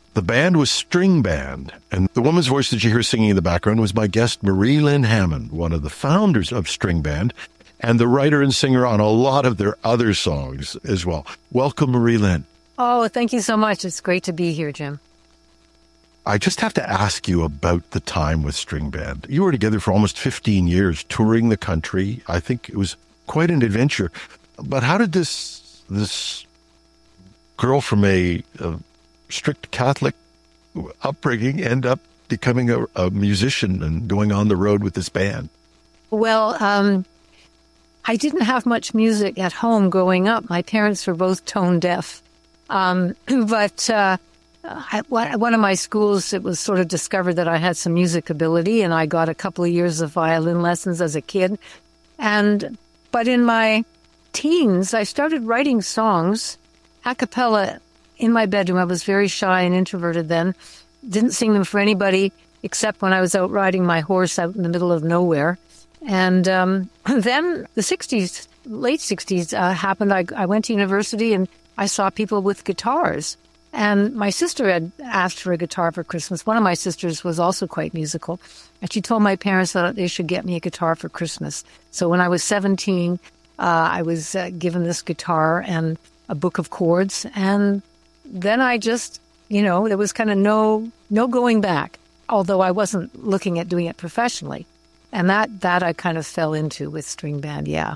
The band was String Band, and the woman's voice that you hear singing in the background was my guest, Marie Lynn Hammond, one of the founders of String Band, and the writer and singer on a lot of their other songs as well. Welcome, Marie Lynn. Oh, thank you so much. It's great to be here, Jim. I just have to ask you about the time with String Band. You were together for almost 15 years, touring the country. I think it was quite an adventure. But how did this girl from a strict Catholic upbringing end up becoming a musician and going on the road with this band? Well, I didn't have much music at home growing up. My parents were both tone deaf. But at one of my schools, it was sort of discovered that I had some music ability, and I got a couple of years of violin lessons as a kid. But in my teens, I started writing songs a cappella in my bedroom. I was very shy and introverted then. Didn't sing them for anybody except when I was out riding my horse out in the middle of nowhere. And then the 60s, late 60s happened. I went to university and I saw people with guitars. And my sister had asked for a guitar for Christmas. One of my sisters was also quite musical. And she told my parents that they should get me a guitar for Christmas. So when I was 17, I was given this guitar and a book of chords. And then I just, there was kind of no going back, although I wasn't looking at doing it professionally. And that I kind of fell into with String Band, yeah.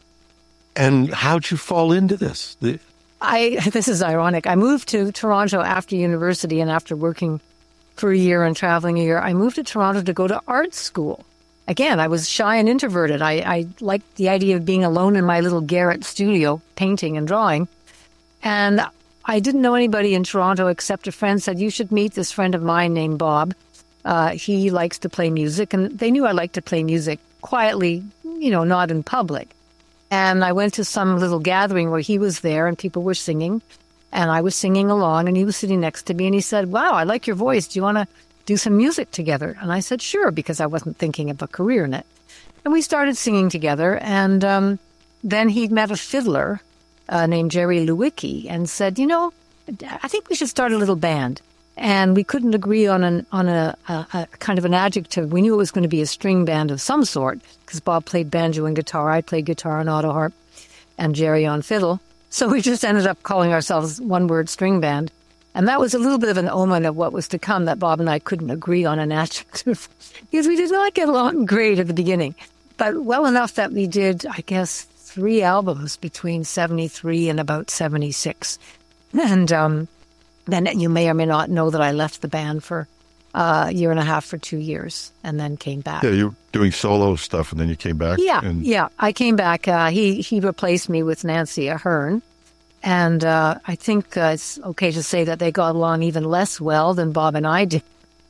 And how'd you fall into this? This is ironic. I moved to Toronto after university and after working for a year and traveling a year. I moved to Toronto to go to art school. Again, I was shy and introverted. I liked the idea of being alone in my little garret studio, painting and drawing. And I didn't know anybody in Toronto except a friend said, you should meet this friend of mine named Bob. He likes to play music. And they knew I liked to play music quietly, not in public. And I went to some little gathering where he was there and people were singing. And I was singing along and he was sitting next to me and he said, wow, I like your voice. Do you want to do some music together? And I said, sure, because I wasn't thinking of a career in it. And we started singing together. And then he met a fiddler named Jerry Lewicki and said, I think we should start a little band. And we couldn't agree on a kind of an adjective. We knew it was going to be a string band of some sort because Bob played banjo and guitar. I played guitar and auto harp and Jerry on fiddle. So we just ended up calling ourselves One Word String Band. And that was a little bit of an omen of what was to come, that Bob and I couldn't agree on an adjective because we did not get along great at the beginning. But well enough that we did, I guess, 3 albums between 73 and about 76. And then you may or may not know that I left the band for a year and a half for 2 years and then came back. Yeah, you were doing solo stuff and then you came back? Yeah, I came back. He replaced me with Nancy Ahern. And I think it's okay to say that they got along even less well than Bob and I did.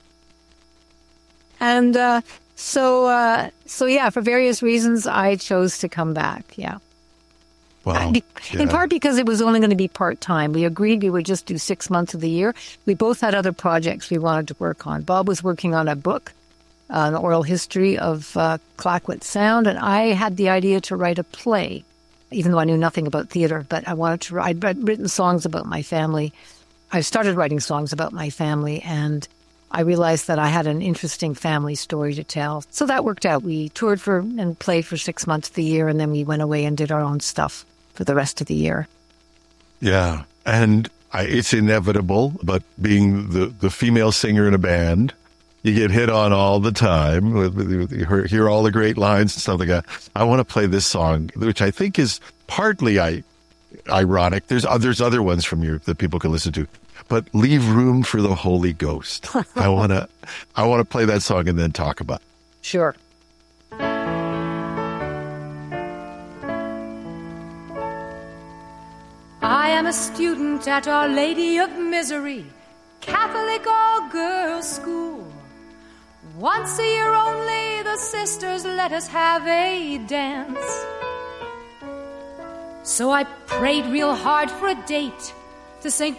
And so yeah, for various reasons, I chose to come back, yeah. Wow. In part because it was only going to be part-time. We agreed we would just do 6 months of the year. We both had other projects we wanted to work on. Bob was working on a book, an oral history of Clayoquot Sound, and I had the idea to write a play, even though I knew nothing about theater. But I'd written songs about my family. I started writing songs about my family, and I realized that I had an interesting family story to tell. So that worked out. We toured and played for 6 months of the year, and then we went away and did our own stuff for the rest of the year. Yeah. And it's inevitable, but being the female singer in a band, you get hit on all the time. You hear all the great lines and stuff like that. I want to play this song, which I think is partly ironic. There's other ones from you that people can listen to. But Leave Room for the Holy Ghost. I want to play that song and then talk about it. Sure. I am a student at Our Lady of Misery, Catholic all-girls school. Once a year only, the sisters let us have a dance. So I prayed real hard for a date to St.